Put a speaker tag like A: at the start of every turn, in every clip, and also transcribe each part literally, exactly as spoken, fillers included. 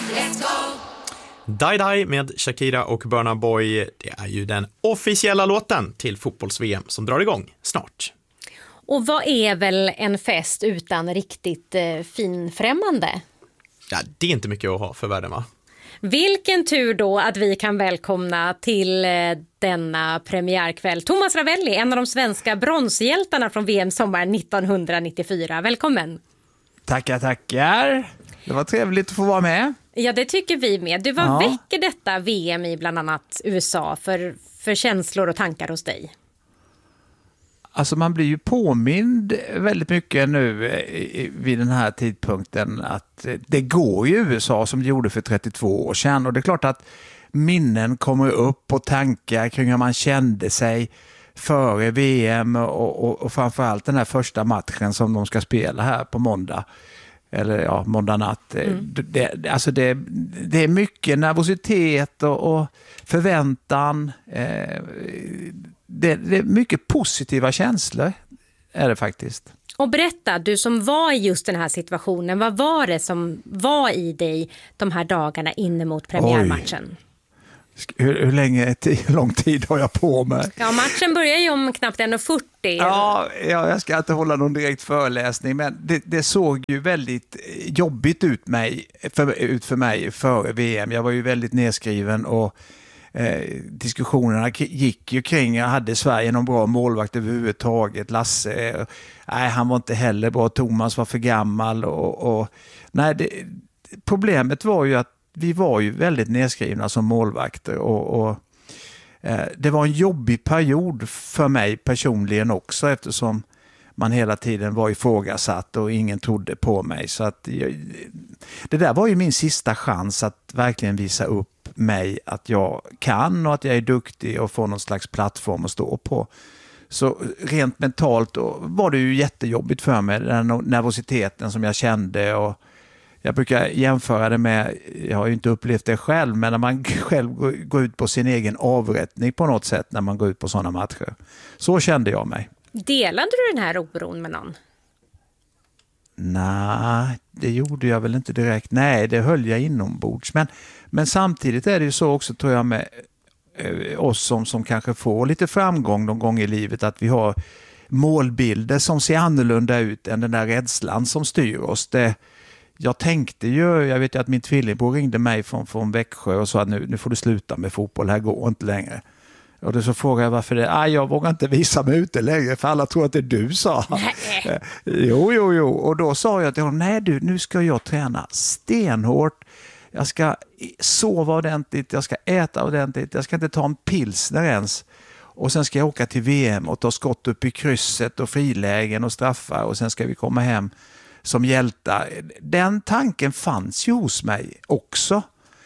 A: Let's go!
B: Die Die med Shakira och Burna Boy, det är ju den officiella låten till fotbolls-V M som drar igång snart.
C: Och vad är väl en fest utan riktigt eh, finfrämmande?
B: Ja, det är inte mycket att ha för världen, va?
C: Vilken tur då att vi kan välkomna till eh, denna premiärkväll Thomas Ravelli, en av de svenska bronshjältarna från V M sommaren nittonhundranittiofyra. Välkommen!
D: Tackar, tackar. Det var trevligt att få vara med.
C: Ja, det tycker vi med. Du, vad
D: Ja.
C: väcker detta V M i bland annat U S A för, för känslor och tankar hos dig?
D: Alltså man blir ju påmind väldigt mycket nu vid den här tidpunkten att det går ju i U S A som det gjorde för trettiotvå år sedan. Och det är klart att minnen kommer upp och tankar kring hur man kände sig före V M och, och, och framförallt den här första matchen som de ska spela här på måndag. Eller ja, måndag natt. Mm. Det, alltså det, det är mycket nervositet och, och förväntan. Eh, det, det är mycket positiva känslor är det faktiskt.
C: Och berätta, du som var i just den här situationen, vad var det som var i dig de här dagarna inne mot premiärmatchen? Oj.
D: Hur, hur länge, hur lång tid har jag på mig?
C: Ja, matchen börjar ju om knappt en fyrtio.
D: Ja, ja, jag ska inte hålla någon direkt föreläsning, men det, det såg ju väldigt jobbigt ut, mig, för, ut för mig före V M. Jag var ju väldigt nedskriven och eh, diskussionerna gick ju kring, jag hade Sverige någon bra målvakt överhuvudtaget? Lasse, eh, nej, han var inte heller bra. Thomas var för gammal och, och nej, det, problemet var ju att vi var ju väldigt nedskrivna som målvakter och, och eh, det var en jobbig period för mig personligen också eftersom man hela tiden var ifrågasatt och ingen trodde på mig. Så att jag, det där var ju min sista chans att verkligen visa upp mig att jag kan och att jag är duktig och få någon slags plattform att stå på. Så rent mentalt var det ju jättejobbigt för mig, den nervositeten som jag kände och jag brukar jämföra det med, jag har ju inte upplevt det själv, men när man själv går ut på sin egen avrättning på något sätt när man går ut på sådana matcher. Så kände jag mig.
C: Delade du den här oron med någon?
D: Nej, det gjorde jag väl inte direkt. Nej, det höll jag inombords. Men, men samtidigt är det ju så också, tror jag, med eh, oss som, som kanske får lite framgång någon gång i livet, att vi har målbilder som ser annorlunda ut än den där rädslan som styr oss. Det Jag tänkte ju, jag vet ju att min tvillingbror ringde mig från, från Växjö och sa att nu, nu får du sluta med fotboll, här går inte längre. Och då så frågade jag varför det, ah, jag vågar inte visa mig ute längre för alla tror att det är du, sa han. jo, jo, jo. Och då sa jag till honom, nej du, nu ska jag träna stenhårt. Jag ska sova ordentligt, jag ska äta ordentligt, jag ska inte ta en pilsner ens. Och sen ska jag åka till V M och ta skott upp i krysset och frilägen och straffar och sen ska vi komma hem som hjältar. Den tanken fanns ju hos mig också.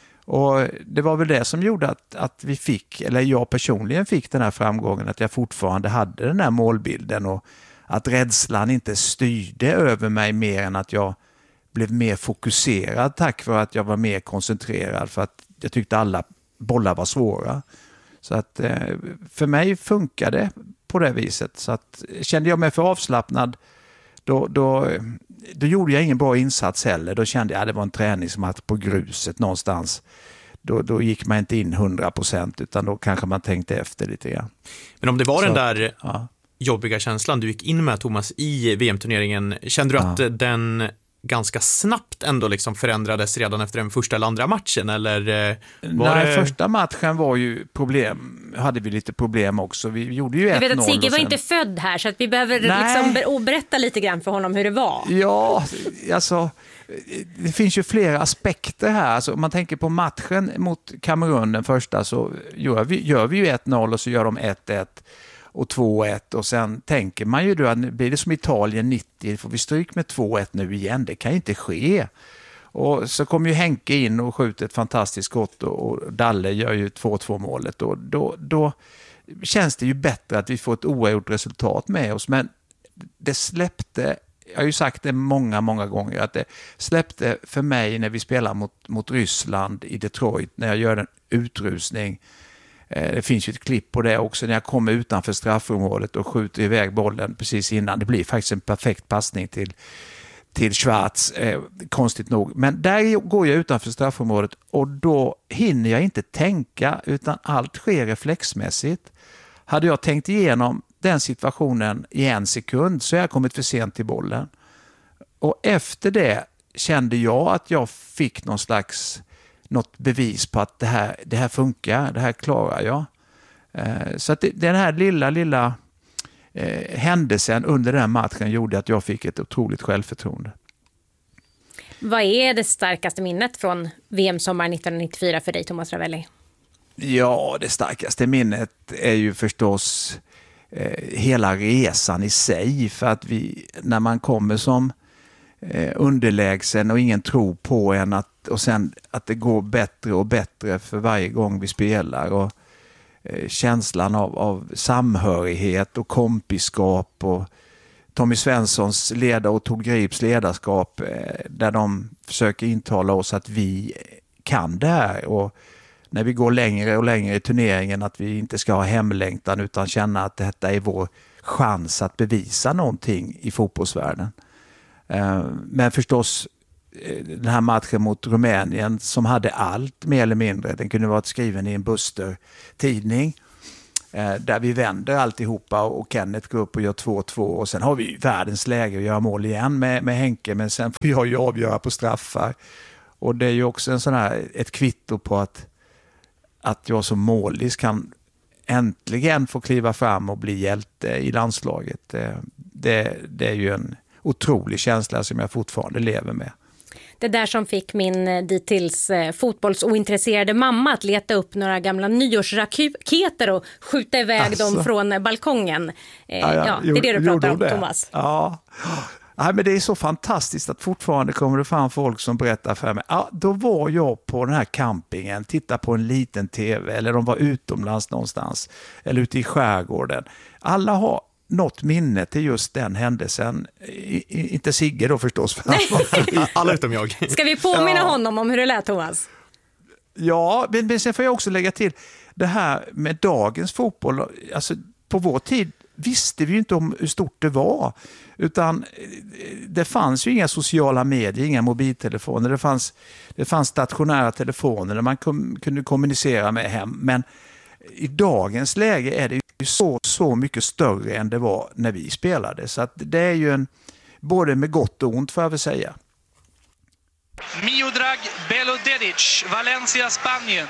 D: Och det var väl det som gjorde att, att vi fick, eller jag personligen fick den här framgången, att jag fortfarande hade den här målbilden och att rädslan inte styrde över mig mer än att jag blev mer fokuserad tack vare att jag var mer koncentrerad för att jag tyckte alla bollar var svåra. Så att för mig funkade det på det viset. Så att kände jag mig för avslappnad, Då, då, då gjorde jag ingen bra insats heller. Då kände jag att det var en träningsmatch på gruset någonstans. Då, då gick man inte in hundra procent utan då kanske man tänkte efter lite grann.
B: Men om det var
D: Så,
B: den där
D: ja.
B: jobbiga känslan du gick in med, Thomas, i V M-turneringen, kände du
D: Ja.
B: att den ganska snabbt ändå liksom förändrades redan efter den första eller andra matchen? Eller var
D: Nej,
B: det...
D: första matchen var ju problem. Hade vi lite problem också. Vi gjorde ju ett noll.
C: Jag vet att Sigge var
D: sen...
C: inte född här så att vi behöver liksom ber- berätta lite grann för honom hur det var.
D: Ja, alltså det finns ju flera aspekter här. Alltså, om man tänker på matchen mot Kamerun den första så gör vi, gör vi ju ett noll och så gör de ett ett och två ett och sen tänker man ju då att blir det som Italien nittio, får vi stryk med två ett nu igen, det kan ju inte ske. Och så kommer ju Henke in och skjuter ett fantastiskt skott och, och Dalle gör ju två två målet och då, då känns det ju bättre att vi får ett oavgjort resultat med oss, men det släppte, jag har ju sagt det många, många gånger, att det släppte för mig när vi spelar mot, mot Ryssland i Detroit, när jag gör en utrusning. Det finns ju ett klipp på det också när jag kommer utanför straffområdet och skjuter iväg bollen precis innan. Det blir faktiskt en perfekt passning till, till Schwarz, eh, konstigt nog. Men där går jag utanför straffområdet och då hinner jag inte tänka utan allt sker reflexmässigt. Hade jag tänkt igenom den situationen i en sekund så har jag kommit för sent till bollen. Och efter det kände jag att jag fick någon slags något bevis på att det här, det här funkar, det här klarar jag. Eh, så att det, den här lilla, lilla eh, händelsen under den matchen gjorde att jag fick ett otroligt självförtroende.
C: Vad är det starkaste minnet från V M-sommaren nittonhundranittiofyra för dig, Thomas Ravelli?
D: Ja, det starkaste minnet är ju förstås eh, hela resan i sig. För att vi, när man kommer som eh, underlägsen och ingen tror på en att, och sen att det går bättre och bättre för varje gång vi spelar. Och eh, känslan av, av samhörighet och kompiskap och Tommy Svenssons leda och Tor Grips ledarskap eh, där de försöker intala oss att vi kan det här och när vi går längre och längre i turneringen att vi inte ska ha hemlängtan utan känna att detta är vår chans att bevisa någonting i fotbollsvärlden. Eh, men förstås eh, den här matchen mot Rumänien som hade allt mer eller mindre, den kunde varit skriven i en Buster-tidning. Där vi vänder alltihopa och Kenneth går upp och gör två två och sen har vi världens läge att göra mål igen med, med Henke, men sen får jag ju avgöra på straffar. Och det är ju också en sån här, ett kvitto på att, att jag som målis kan äntligen få kliva fram och bli hjälte i landslaget. Det, det, det är ju en otrolig känsla som jag fortfarande lever med.
C: Det där som fick min dittills fotbollsointresserade mamma att leta upp några gamla nyårsraketer och skjuta iväg alltså. dem från balkongen. Eh, ja, ja, ja, det är det du pratar om, det. Thomas.
D: Ja. Ja, men det är så fantastiskt att fortfarande kommer det fram folk som berättar för mig. Ja, då var jag på den här campingen, titta på en liten tv eller de var utomlands någonstans eller ute i skärgården. Alla har något minne till just den händelsen. I, inte Sigge då förstås.
B: Alla utom jag.
C: Ska vi påminna
D: ja.
C: honom om hur det lät, Thomas?
D: Ja, men, men sen får jag också lägga till det här med dagens fotboll. Alltså, på vår tid visste vi ju inte om hur stort det var. Utan det fanns ju inga sociala medier, inga mobiltelefoner. Det fanns, det fanns stationära telefoner där man kom, kunde kommunicera med hem. Men i dagens läge är det ju så, så mycket större än det var när vi spelade. Så att det är ju en, både med gott och ont får jag väl säga.
A: Miodrag Belodedic, Valencia, Spanien.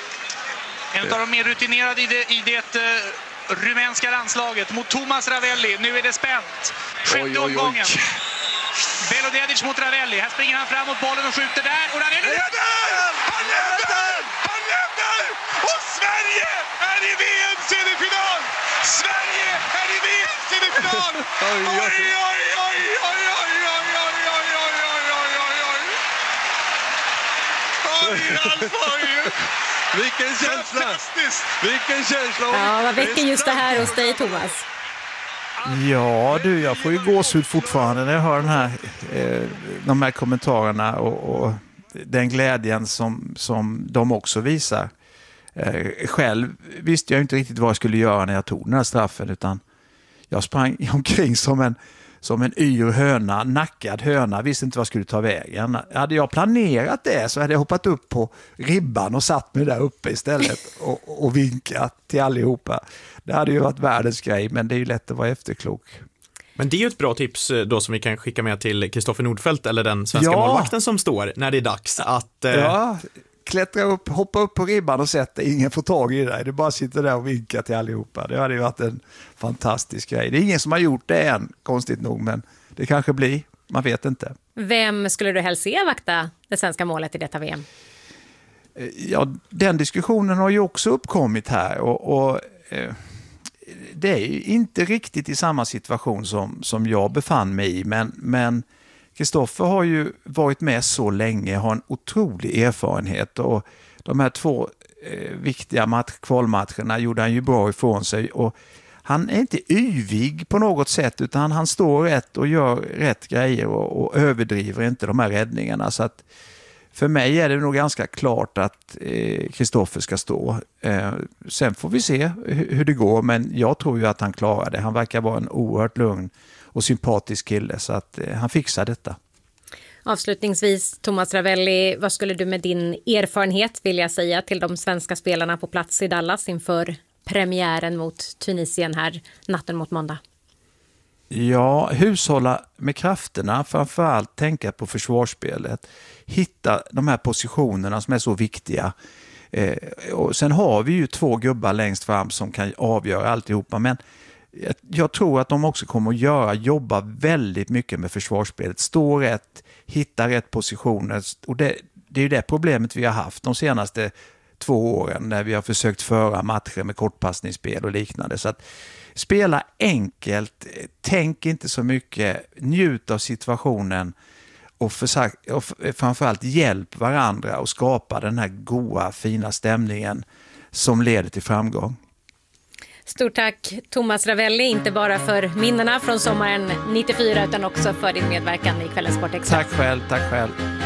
A: En av de mer rutinerade i det, i det uh, rumänska landslaget mot Thomas Ravelli. Nu är det spänt. Sjätte omgången. Belodedic mot Ravelli. Här springer han fram mot bollen och skjuter där. Och Ravelli leder! Han leder! Han leder! Och Sverige är i V M-semifinal! Sverige är i V M-semifinal! Oj, oj, oj, oj, oj, oj, oj, oj, oj, oj, oj, oj, oj, oj. Oj, Ralf, oj. Vilken känsla! Vilken känsla!
C: Ja, vad väcker just det här hos dig, Thomas?
D: Ja, du, jag får ju gåshud fortfarande när jag hör den här, eh, de här kommentarerna och, och den glädjen som, som de också visar. Eh, själv visste jag inte riktigt vad jag skulle göra när jag tog den här straffen, utan jag sprang omkring som en, som en yr höna, nackad höna, visste inte vad jag skulle ta vägen. Hade jag planerat det så hade jag hoppat upp på ribban och satt mig där uppe istället och, och vinkat till allihopa. Det hade ju varit världens grej, men det är ju lätt att vara efterklok.
B: Men det är ju ett bra tips då som vi kan skicka med till Kristoffer Nordfeldt eller den svenska
D: ja.
B: målvakten som står när det är dags att... Eh...
D: Ja, klättra upp, hoppa upp på ribban och sätta, ingen får tag i det. Det bara sitter där och vinkar till allihopa. Det hade ju varit en fantastisk grej. Det är ingen som har gjort det än, konstigt nog, men det kanske blir, man vet inte.
C: Vem skulle du helst se vakta det svenska målet i detta V M?
D: Ja, den diskussionen har ju också uppkommit här och, och eh, det är ju inte riktigt i samma situation som, som jag befann mig i, men, men Kristoffer har ju varit med så länge, har en otrolig erfarenhet och de här två eh, viktiga match, kvalmatcherna gjorde han ju bra ifrån sig och han är inte yvig på något sätt utan han står rätt och gör rätt grejer och, och överdriver inte de här räddningarna, så att för mig är det nog ganska klart att Kristoffer eh, ska stå. Eh, sen får vi se hur, hur det går, men jag tror ju att han klarar det. Han verkar vara en oerhört lugn och sympatisk kille, så att eh, han fixar detta.
C: Avslutningsvis, Thomas Ravelli, vad skulle du med din erfarenhet vilja säga till de svenska spelarna på plats i Dallas inför premiären mot Tunisien här natten mot måndag?
D: Ja, hushålla med krafterna, framförallt tänka på försvarsspelet. Hitta de här positionerna som är så viktiga. Eh, och sen har vi ju två gubbar längst fram som kan avgöra alltihopa, men jag, jag tror att de också kommer att göra, jobba väldigt mycket med försvarsspelet. Stå rätt, hitta rätt positioner. Och det, det är ju det problemet vi har haft de senaste två åren när vi har försökt föra matcher med kortpassningsspel och liknande. Så att spela enkelt, tänk inte så mycket, njut av situationen och, försök, och framförallt hjälp varandra och skapa den här goda, fina stämningen som leder till framgång.
C: Stort tack Thomas Ravelli, inte bara för minnena från sommaren nittiofyra utan också för din medverkan i Kvällens Sport Extra.
D: Tack själv, tack själv.